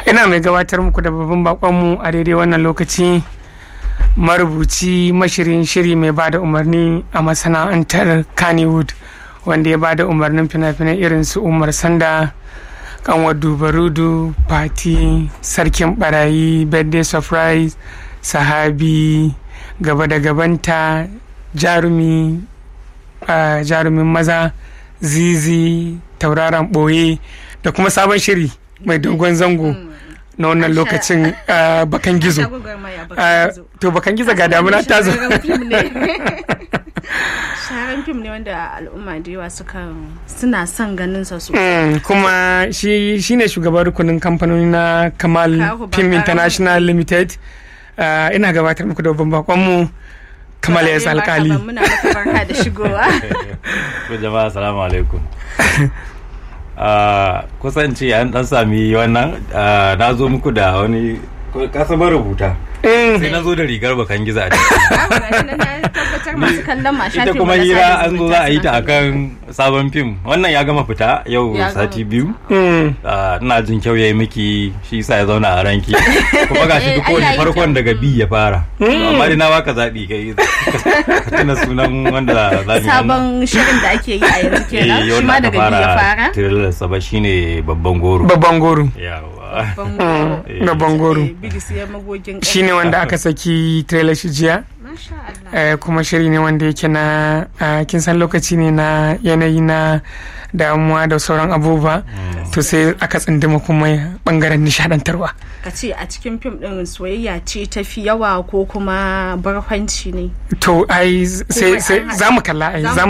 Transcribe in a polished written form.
ina mai gabatar muku da babban bakonmu a daidai wannan lokaci, marubuci mashirin shiri mai ba da umarni a masana'antar Kannywood, wanda ya ba da umarnin fina-finai irin su Umar Sanda, Kanwar Dubarudu, Fati, Sarkin Barayi, Birthday Surprise, Sahabi, Gaba da Gabanta, Jarumin Maza, Zizi, Tauraron Ɓoye, da kuma sabon shiri mai dogon zango na wannan lokacin Bakan Gizo. To Bakan Gizo ga damuna ta zo. Shahararren fim ne wanda al'umma da yawa suna son ganin sa su. Kuma shi ne shugaban rukunin kamfanoni na Kamal Film International Limited. Ina gabatar muku da babban bakonmu Kamal ya alkali. Muna maka barka da shigowa. Jama'a assalamu alaikum. Kusanci an dan sami wannan na zo muku da wani kasabar rubuta. Sai na zo da rigar Bakan Gizo a ita kuma hira an zo za a yi ta akan sabon fim. Wannan ya gama fita yau sati biyu. Ina jin kyau yayi miki, shi yasa ya zauna a ranki. Kuma gashi duk wani farkon daga B ya fara. Amma dai na baka zabi kai ka tuna sunan wanda za mu sabon shirin da ake yi a yanzu kenan, shi ma daga B ya fara. Tirillar saba shine Babban Goro. Babban Goro. Yawa. Babban Goro. Shi ne wanda aka saki trailer shi jiya. Kuma shiri ne wanda yake na kin san lokaci ne na yanayi na damuwa da sauran abubuwa, to sai aka tsindima kuma bangaren nishadantarwa. Ka ce a cikin fim din soyayya ce tafi yawa ko kuma barkwanci ne? To ai sai za mu kalla ai